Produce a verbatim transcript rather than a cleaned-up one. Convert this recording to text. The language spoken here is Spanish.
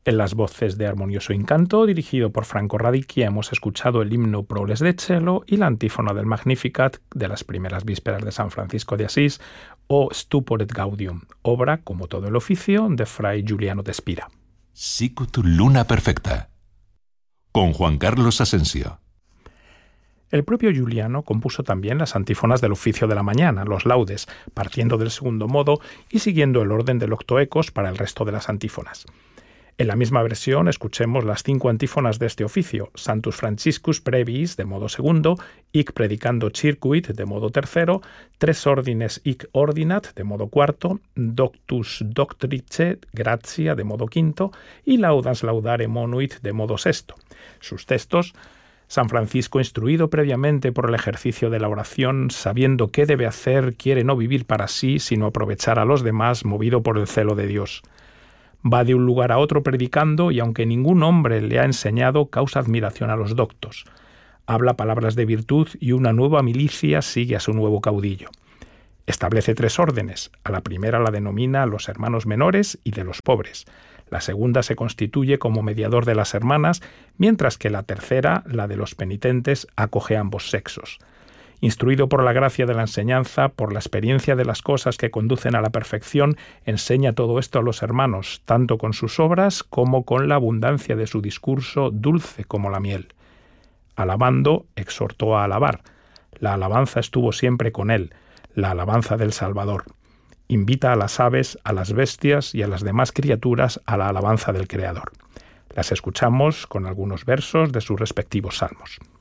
En las voces de Armonioso Incanto, dirigido por Franco Radicchia, hemos escuchado el himno Proles de Cielo y la antífona del Magnificat de las primeras vísperas de San Francisco de Asís, o Stupor et Gaudium, obra, como todo el oficio, de Fray Giuliano de Spira. Sicut Luna Perfecta, con Juan Carlos Asensio. El propio Giuliano compuso también las antífonas del oficio de la mañana, los laudes, partiendo del segundo modo y siguiendo el orden del octoecos para el resto de las antífonas. En la misma versión escuchemos las cinco antífonas de este oficio: Sanctus Franciscus Brevis de modo segundo, Hic Predicando Circuit de modo tercero, Tres Ordines Hic Ordinat de modo cuarto, Doctus Doctrice Gratia de modo quinto y Laudans Laudare Monuit de modo sexto. Sus textos: San Francisco, instruido previamente por el ejercicio de la oración, sabiendo qué debe hacer, quiere no vivir para sí, sino aprovechar a los demás, movido por el celo de Dios. Va de un lugar a otro predicando y, aunque ningún hombre le ha enseñado, causa admiración a los doctos. Habla palabras de virtud y una nueva milicia sigue a su nuevo caudillo. Establece tres órdenes. A la primera la denomina los hermanos menores y de los pobres. La segunda se constituye como mediador de las hermanas, mientras que la tercera, la de los penitentes, acoge a ambos sexos. Instruido por la gracia de la enseñanza, por la experiencia de las cosas que conducen a la perfección, enseña todo esto a los hermanos, tanto con sus obras como con la abundancia de su discurso, dulce como la miel. Alabando, exhortó a alabar. La alabanza estuvo siempre con él, la alabanza del Salvador. Invita a las aves, a las bestias y a las demás criaturas a la alabanza del Creador. Las escuchamos con algunos versos de sus respectivos salmos.